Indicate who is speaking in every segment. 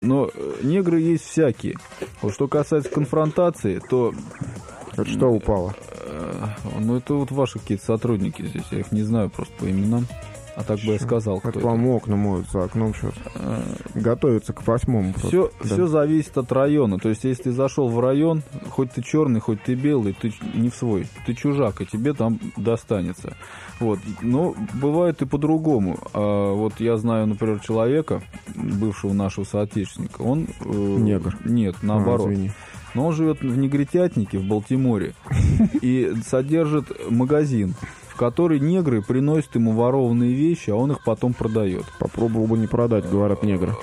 Speaker 1: Но негры есть всякие. Вот что касается конфронтации, то...
Speaker 2: Это что упало?
Speaker 1: Ну, это вот ваши какие-то сотрудники здесь. Я их не знаю просто по именам. А так бы я сказал, кто это.
Speaker 2: Это вам окна моют за окном сейчас. Готовится к 8-му.
Speaker 1: Все зависит от района. То есть, если ты зашел в район, хоть ты черный, хоть ты белый, ты не в свой. Ты чужак, и тебе там достанется. Вот. Но бывает и по-другому. Вот я знаю, например, человека, бывшего нашего соотечественника. Он...
Speaker 2: Негр?
Speaker 1: Нет, наоборот.
Speaker 2: Извини.
Speaker 1: Но он живет в Негритятнике, в Балтиморе, и содержит магазин, в который негры приносят ему ворованные вещи, а он их потом продает.
Speaker 2: Попробовал бы не продать, говорят негры.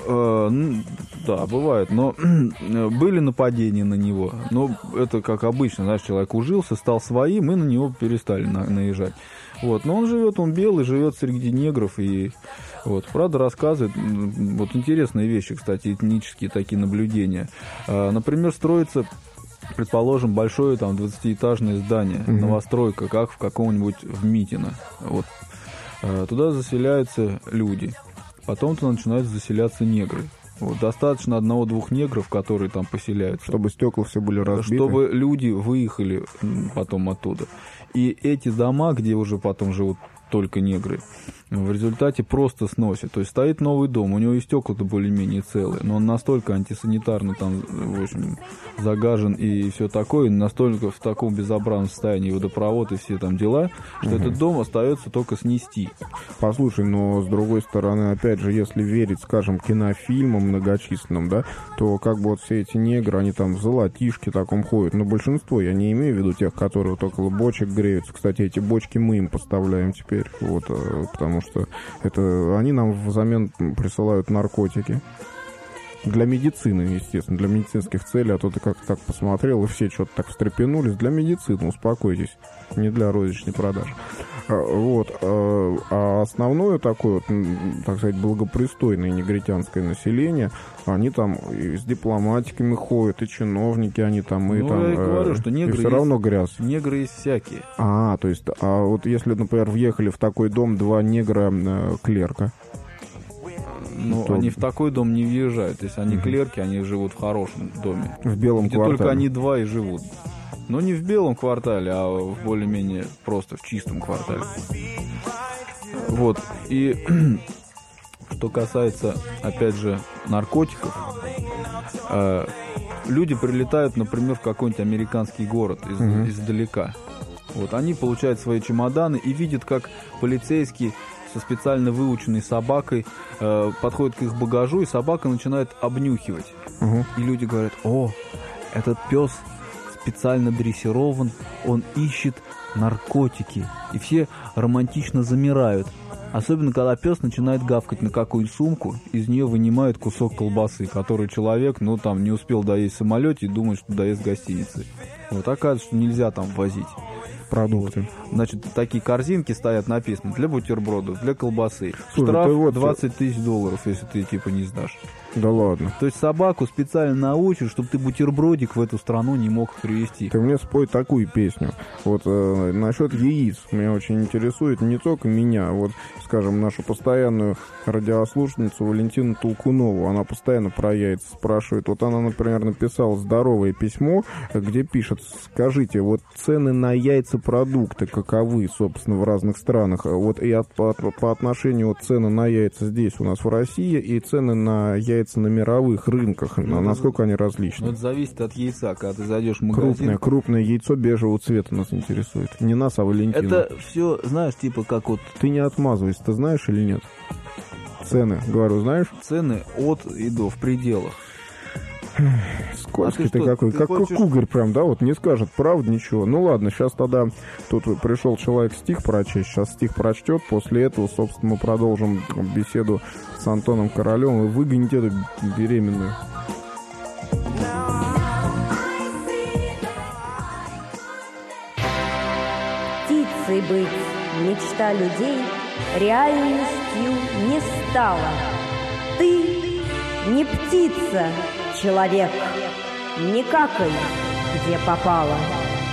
Speaker 1: Да, бывает. Но были нападения на него. Но это как обычно, знаешь, человек ужился, стал своим, и на него перестали наезжать. Вот. Но он живет, он белый, живет среди негров, и вот, правда, рассказывает вот интересные вещи, кстати, этнические такие наблюдения. Например, строится, предположим, большое там 20-этажное здание, новостройка, как в каком-нибудь в Митино. Вот. Туда заселяются люди, потом туда начинают заселяться негры. Вот, достаточно 1-2 негров, которые там поселяются.
Speaker 2: Чтобы стекла все были разбиты.
Speaker 1: Чтобы люди выехали потом оттуда. И эти дома, где уже потом живут только негры, в результате просто сносят. То есть стоит новый дом, у него и стекла-то более-менее целые, но он настолько антисанитарно там, в общем, загажен и все такое, настолько в таком безобразном состоянии водопровод и все там дела, что этот дом остается только снести.
Speaker 2: Послушай, но с другой стороны, опять же, если верить, скажем, кинофильмам многочисленным, да, то как бы вот все эти негры, они там в золотишке таком ходят, но большинство, я не имею в виду тех, которые вот около бочек греются. Кстати, эти бочки мы им поставляем теперь, вот, потому что это они нам взамен присылают наркотики. Для медицины, естественно, для медицинских целей, а то ты как-то так посмотрел, и все что-то так встрепенулись. Для медицины, успокойтесь, не для розничной продажи. Вот. А основное такое, вот, так сказать, благопристойное негритянское население, они там и с дипломатиками ходят, и чиновники, они там, и там...
Speaker 1: я и говорю, что негры
Speaker 2: и все равно грязь.
Speaker 1: Негры есть всякие.
Speaker 2: То есть, а вот если, например, въехали в такой дом 2 негра-клерка,
Speaker 1: ну, они в такой дом не въезжают. Если они клерки, они живут в хорошем доме.
Speaker 2: В белом
Speaker 1: где
Speaker 2: квартале.
Speaker 1: Только они 2 и живут. Но не в белом квартале, а в более-менее просто в чистом квартале. Вот. И что касается, опять же, наркотиков, люди прилетают, например, в какой-нибудь американский город издалека. Вот. Они получают свои чемоданы и видят, как полицейский со специально выученной собакой подходит к их багажу, и собака начинает обнюхивать. И люди говорят: о, этот пес специально дрессирован, он ищет наркотики. И все романтично замирают. Особенно, когда пес начинает гавкать на какую-нибудь сумку, из нее вынимают кусок колбасы, который человек, ну, там, не успел доесть в самолете и думает, что доест в гостинице. Вот, оказывается, что нельзя там возить
Speaker 2: продукты.
Speaker 1: Значит, такие корзинки стоят, написано: для бутербродов, для колбасы.
Speaker 2: Слушай,
Speaker 1: штраф
Speaker 2: вот
Speaker 1: $20 000, если ты, типа, не сдашь.
Speaker 2: Да ладно.
Speaker 1: То есть собаку специально научат, чтобы ты бутербродик в эту страну не мог привезти.
Speaker 2: Ты мне спой такую песню. Вот насчет яиц меня очень интересует не только меня, вот, скажем, нашу постоянную радиослушательницу Валентину Толкунову. Она постоянно про яйца спрашивает. Вот она, например, написала здоровое письмо, где пишет: скажите, вот цены на яйцепродукты каковы, собственно, в разных странах? Вот и по отношению вот цены на яйца здесь у нас в России и цены на яйца на мировых рынках, насколько они различны?
Speaker 1: Ну, это зависит от яйца. Когда ты зайдешь в магазин...
Speaker 2: Крупное яйцо бежевого цвета нас интересует. Не нас, а Валентину.
Speaker 1: Это все, знаешь, типа как вот...
Speaker 2: Ты не отмазывайся, ты знаешь или нет? Цены, говорю, знаешь?
Speaker 1: Цены от и до, в пределах.
Speaker 2: Скользкий ты какой, как угорь прям, да, вот не скажет правда ничего. Ну ладно, сейчас тогда тут пришел человек стих прочесть, сейчас стих прочтет, после этого, собственно, мы продолжим беседу с Антоном Королем и выгонить эту беременную.
Speaker 3: Птицей быть мечта людей реальностью не стала. Ты не птица, человек, не какай, где попало.